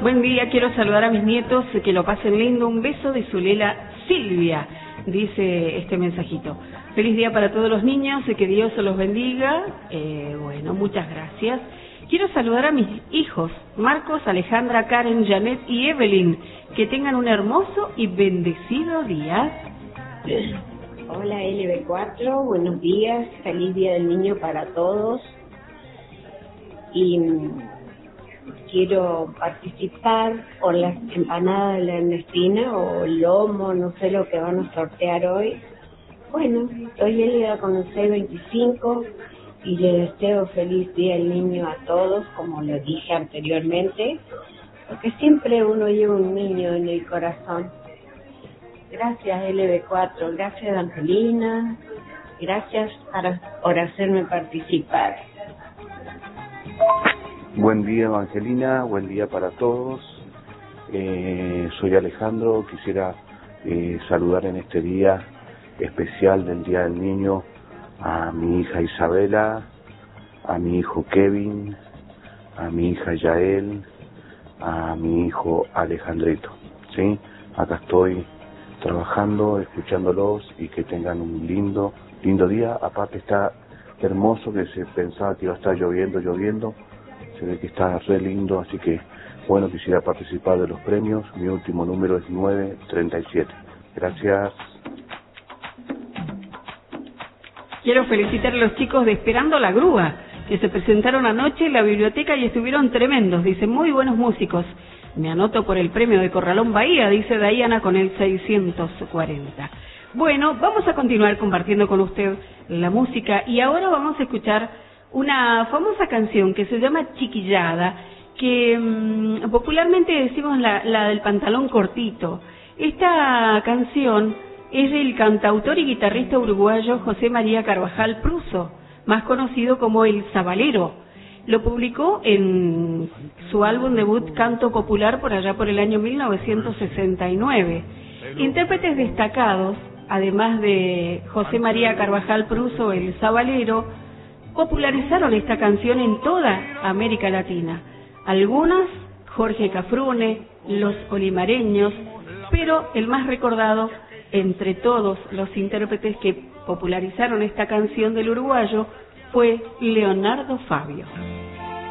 Buen día, quiero saludar a mis nietos, que lo pasen lindo. Un beso de Zulela Silvia, dice este mensajito. Feliz día para todos los niños, que Dios los bendiga. Bueno, muchas gracias. Quiero saludar a mis hijos, Marcos, Alejandra, Karen, Janet y Evelyn. Que tengan un hermoso y bendecido día. Hola LB4, buenos días, feliz día del niño para todos. Y quiero participar por las empanadas de la Ernestina o lomo, no sé lo que van a sortear hoy. Bueno, soy Elida con el 625 y le deseo feliz día del niño a todos, como lo dije anteriormente, porque siempre uno lleva un niño en el corazón. Gracias LB4, gracias Angelina, gracias por hacerme participar. Buen día Evangelina, buen día para todos. Soy Alejandro, quisiera saludar en este día especial del Día del Niño a mi hija Isabela, a mi hijo Kevin, a mi hija Yael, a mi hijo Alejandrito. ¿Sí? Acá estoy trabajando, escuchándolos y que tengan un lindo día. Aparte está hermoso, que se pensaba que iba a estar lloviendo. Se ve que está re lindo, así que bueno, quisiera participar de los premios. Mi último número es 937. Gracias. Quiero felicitar a los chicos de Esperando la Grúa, que se presentaron anoche en la biblioteca y estuvieron tremendos. Dicen, muy buenos músicos. Me anoto por el premio de Corralón Bahía, dice Diana con el 640. Bueno, vamos a continuar compartiendo con usted la música y ahora vamos a escuchar una famosa canción que se llama Chiquillada, que popularmente decimos la del pantalón cortito. Esta canción es del cantautor y guitarrista uruguayo José María Carvajal Pruso, más conocido como El Sabalero. Lo publicó en su álbum debut Canto Popular por allá por el año 1969. Intérpretes destacados, además de José María Carvajal Pruso, El Sabalero, popularizaron esta canción en toda América Latina. Algunas, Jorge Cafrune, Los Olimareños, pero el más recordado entre todos los intérpretes que popularizaron esta canción del uruguayo fue Leonardo Fabio.